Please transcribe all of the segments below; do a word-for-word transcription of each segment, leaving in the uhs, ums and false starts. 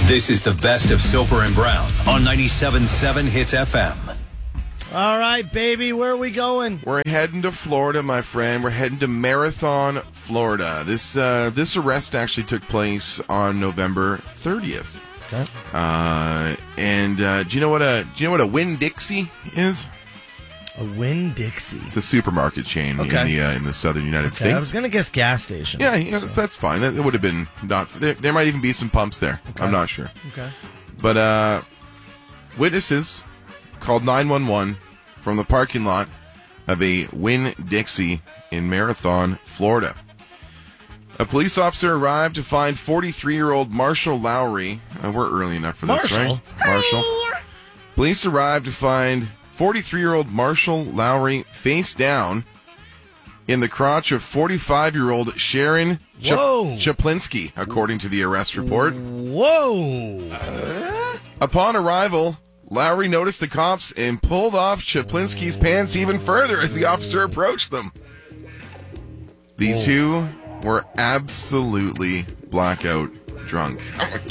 This is the best of Soper and Brown on ninety-seven point seven Hits F M. All right, baby, where are we going? We're heading to Florida, my friend. We're heading to Marathon, Florida. This uh, this arrest actually took place on November thirtieth. Okay. Uh, and uh, do you know what a do you know what a Winn-Dixie is? A Winn-Dixie. It's a supermarket chain Okay. in the uh, in the southern United Okay, States. I was going to guess gas station. Yeah, yeah, that's, that's fine. That, that would have been not. There, there might even be some pumps there. Okay. I'm not sure. Okay. But uh, witnesses called nine one one from the parking lot of a Winn-Dixie in Marathon, Florida. A police officer arrived to find forty-three-year-old Marshall Lowry. Uh, we're early enough for this, Marshall? right? Marshall. Police arrived to find forty-three-year-old Marshall Lowry face down in the crotch of forty-five-year-old Sharon Ch- Whoa. Chaplinsky, according to the arrest report. Whoa. Upon arrival, Lowry noticed the cops and pulled off Chaplinsky's pants even further as the officer approached them. The Whoa. two were absolutely blackout drunk.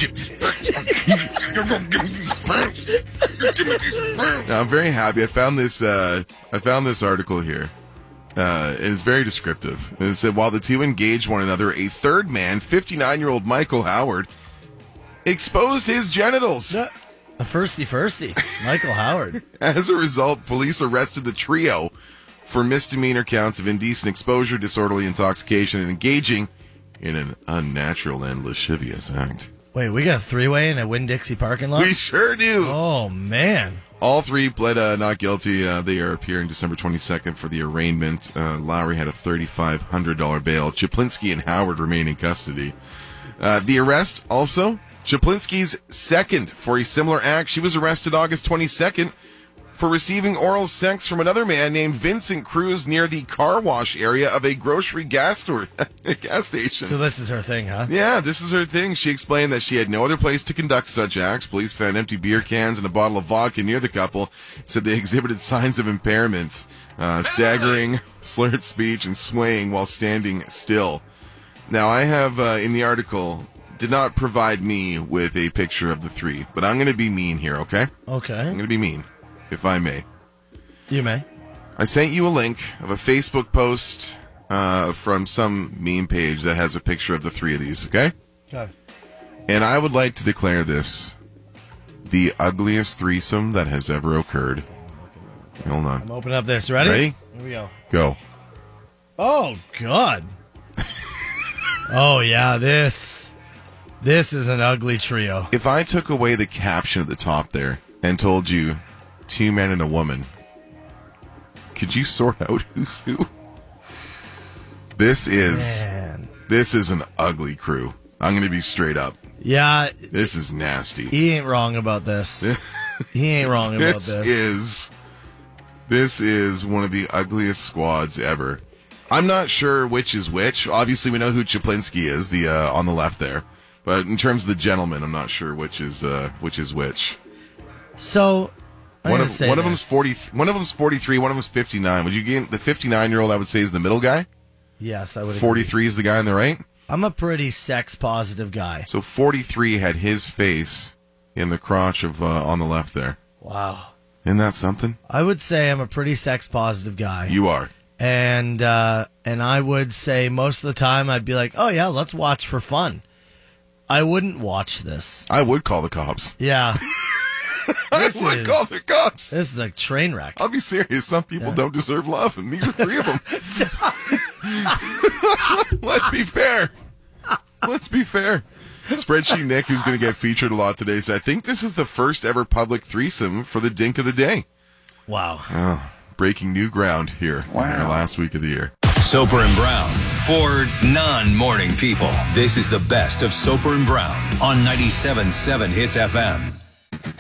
Now, I'm very happy. I found this. Uh, I found this article here. Uh, it is very descriptive. It said while the two engaged one another, a third man, fifty-nine-year-old Michael Howard, exposed his genitals. A firsty firsty. Michael Howard. As a result, police arrested the trio for misdemeanor counts of indecent exposure, disorderly intoxication, and engaging in an unnatural and lascivious act. Wait, we got a three-way in a Winn-Dixie parking lot? We sure do. Oh, man. All three pled uh, not guilty. Uh, they are appearing December twenty-second for the arraignment. Uh, Lowry had a three thousand five hundred dollars bail. Chaplinsky and Howard remain in custody. Uh, the arrest also, Chaplinsky's second for a similar act. She was arrested August twenty-second for receiving oral sex from another man named Vincent Cruz near the car wash area of a grocery gas store, gas station. So this is her thing, huh? Yeah, this is her thing. She explained that she had no other place to conduct such acts. Police found empty beer cans and a bottle of vodka near the couple. Said they exhibited signs of impairment, uh, staggering, slurred speech, and swaying while standing still. Now, I have, uh, in the article, did not provide me with a picture of the three, but I'm going to be mean here, okay? Okay. I'm going to be mean, if I may. You may. I sent you a link of a Facebook post uh, from some meme page that has a picture of the three of these, okay? Okay. And I would like to declare this the ugliest threesome that has ever occurred. Hold on. I'm opening up this. Ready? Ready? Here we go. Go. Oh, God. Oh, yeah, this. This is an ugly trio. If I took away the caption at the top there and told you two men and a woman, could you sort out who's who? This is Man. this is an ugly crew. I'm going to be straight up. Yeah, This is nasty. he ain't wrong about this. He ain't wrong about This this. is this is one of the ugliest squads ever. I'm not sure which is which. Obviously, we know who Chaplinsky is, the uh, on the left there. But in terms of the gentleman, I'm not sure which is uh, which is which. So, I'm One gonna of say one of this. them's forty. One of them's forty-three. One of them's fifty-nine. Would you get the fifty-nine-year-old? I would say is the middle guy. Yes, I would agree. forty-three is the guy on the right. I'm a pretty sex-positive guy. So forty-three had his face in the crotch of uh, on the left there. Wow. Isn't that something? I would say I'm a pretty sex-positive guy. You are. And uh, and I would say most of the time I'd be like, oh, yeah, let's watch for fun. I wouldn't watch this. I would call the cops. Yeah. I This would is- call the cops. This is a train wreck. I'll be serious. Some people Yeah. don't deserve love, and these are three of them. Let's be fair. Let's be fair. Spreadsheet Nick, who's going to get featured a lot today, said, I think this is the first ever public threesome for the Dink of the Day. Wow. Oh, breaking new ground here in our last week of the year. Soper and Brown for non-morning people. This is the best of Soper and Brown on ninety-seven point seven Hits F M.